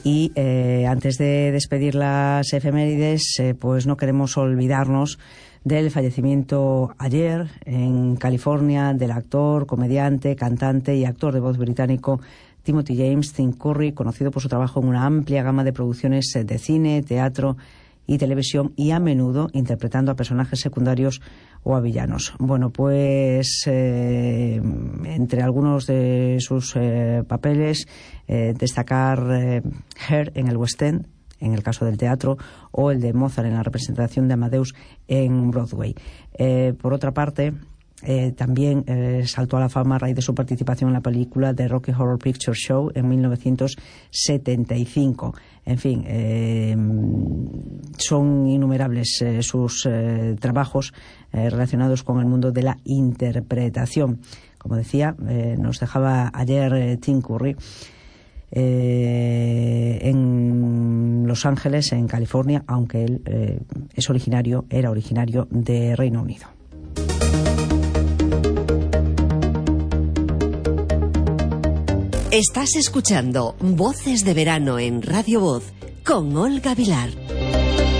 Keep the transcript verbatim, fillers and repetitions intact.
Y eh, antes de despedir las efemérides, eh, pues no queremos olvidarnos del fallecimiento ayer en California del actor, comediante, cantante y actor de voz británico Timothy James Tim Curry, conocido por su trabajo en una amplia gama de producciones de cine, teatro y televisión, y a menudo interpretando a personajes secundarios o a villanos. Bueno, pues eh, entre algunos de sus eh, papeles, eh, destacar eh, Hair en el West End, en el caso del teatro, o el de Mozart en la representación de Amadeus en Broadway. Eh, por otra parte, eh, también eh, saltó a la fama a raíz de su participación en la película The Rocky Horror Picture Show en mil novecientos setenta y cinco. En fin, eh, son innumerables eh, sus eh, trabajos eh, relacionados con el mundo de la interpretación. Como decía, eh, nos dejaba ayer eh, Tim Curry eh, en Los Ángeles, en California, aunque él eh, es originario, era originario de Reino Unido. Estás escuchando Voces de Verano en Radio Voz con Olga Vilar.